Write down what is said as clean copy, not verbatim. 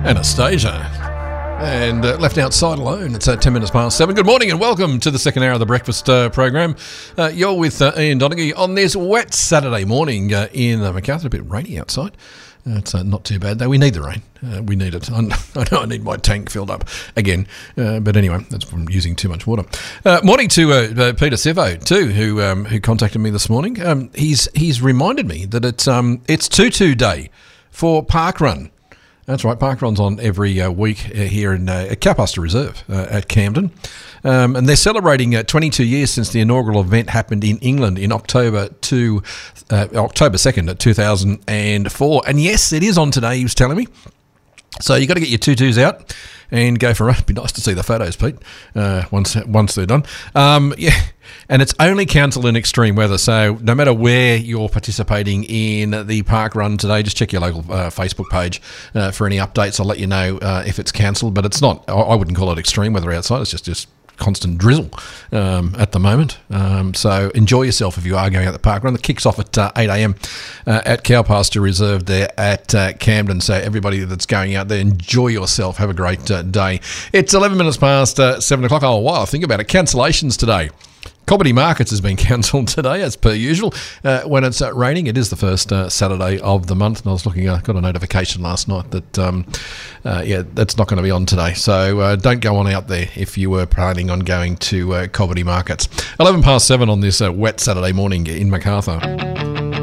Anastasia. And left outside alone. It's 10 minutes past 7. Good morning and welcome to the second hour of the breakfast program. You're with Ian Donegie on this wet Saturday morning in Macarthur. A bit rainy outside. It's not too bad though. We need the rain. We need it. I know I need my tank filled up again. But anyway, that's from using too much water. Morning to Peter Sivo too, who contacted me this morning. He's reminded me that it's Tutu Day for Parkrun. That's right, Parkrun's on every week here in Cowpasture Reserve at Camden. And they're celebrating 22 years since the inaugural event happened in England in October 2nd, 2004. And yes, it is on today, he was telling me. So you got to get your tutus out and go for a run. It'd be nice to see the photos, Pete, once they're done. Yeah. And it's only cancelled in extreme weather, so no matter where you're participating in the park run today, just check your local Facebook page for any updates. I'll let you know if it's cancelled, but it's not. I wouldn't call it extreme weather outside. It's just constant drizzle at the moment. So enjoy yourself if you are going out the park run. It kicks off at 8 a.m. At Cowpasture Reserve there at Camden. So everybody that's going out there, enjoy yourself. Have a great day. It's 11 minutes past 7 o'clock. Oh, wow, think about it. Cancellations today. Comedy Markets has been cancelled today, as per usual. When it's raining, it is the first Saturday of the month. And I was looking, got a notification last night that, that's not going to be on today. So don't go on out there if you were planning on going to Comedy Markets. 11 past 7 on this wet Saturday morning in Macarthur.